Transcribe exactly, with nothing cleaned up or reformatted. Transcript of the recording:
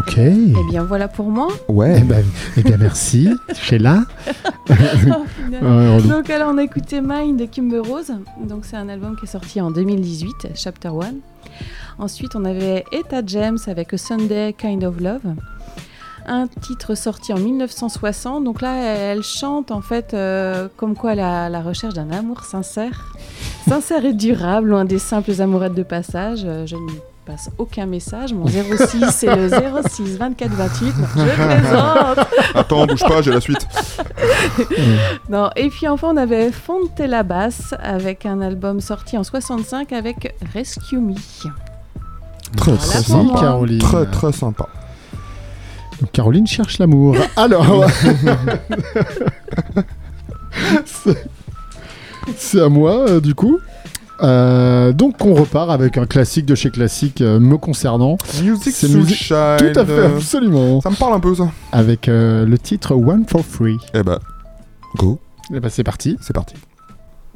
Ok. Eh bien, voilà pour moi. Ouais. Eh ben, eh bien, merci, Sheila. Oh, donc, alors, on a écouté Mine de Kimber Rose. Donc, c'est un album qui est sorti en deux mille dix-huit, Chapter one. Ensuite, on avait Etta James avec A Sunday Kind of Love. Un titre sorti en dix-neuf cent soixante. Donc là, elle chante en fait euh, comme quoi elle a la recherche d'un amour sincère. Sincère et durable, loin des simples amourettes de passage. Euh, je ne passe aucun message. Mon zéro six, c'est le zéro six vingt-quatre vingt-huit. Je plaisante. Attends, bouge pas, j'ai la suite. Non, et puis enfin, on avait Fontella Bass avec un album sorti en soixante-cinq avec Rescue Me. Très, Voilà très pour moi. Caroline. Très très sympa. Donc, Caroline cherche l'amour. Alors, c'est... c'est à moi, euh, du coup. Euh, donc, on repart avec un classique de chez Classique euh, me concernant. Music C'est Soul music- Child. Tout à fait, absolument. Ça me parle un peu, ça. Avec euh, le titre One for Free. Eh ben, go, Et ben, c'est parti. c'est parti.